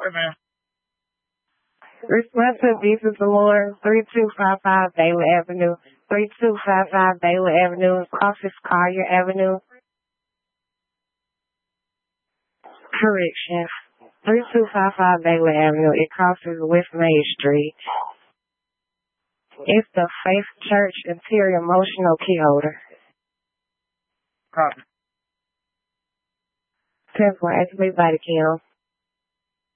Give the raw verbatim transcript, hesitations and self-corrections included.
Wait, man. Respond to Visa Salon, three two five five Baylor Avenue, three two five five Baylor Avenue, Crosses Collier Avenue. Correction, three two five five Baylor Avenue. It crosses West Main Street. It's the Faith Church Interior Emotional Key Holder. Copy. ten four, activate body cam.